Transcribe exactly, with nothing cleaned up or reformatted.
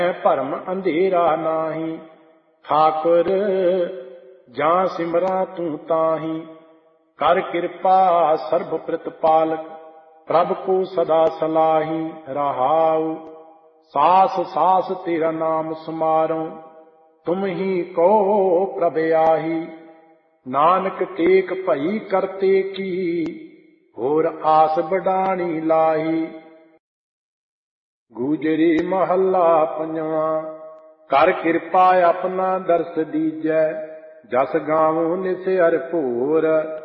ਭਰਮ ਅੰਧੇਰਾ ਨਾਹੀ। ਠਾਕੁਰ ਜਾਂ ਸਿਮਰਾਂ ਤੂੰ ਤਾਹੀ। ਕਰ ਕਿਰਪਾ ਸਰਬ ਪ੍ਰਤਪਾਲਕ, ਪ੍ਰਭ ਕੋ ਸਦਾ ਸਲਾਹੀ। ਰਹਾਉ ਸਾਸ ਸਾਸ ਤੇਰਾ ਨਾਮ ਸਮਾਰੋ, ਤੁਮ ਹੀ ਕੋ ਪ੍ਰਭ ਆਹੀ। ਨਾਨਕ ਟੇਕ ਭਈ ਕਰਤੇ ਕੀ, ਹੋਰ ਆਸ ਬਡਾਣੀ ਲਾਹੀ। ਗੂਜਰੀ ਮਹੱਲਾ ਪੰਜਵਾਂ। ਕਰ ਕਿਰਪਾ ਆਪਣਾ ਦਰਸ ਦੀਜੈ, ਜਸ ਗਾਵੋ ਨਿਸ ਹਰਿ ਭੋਰ।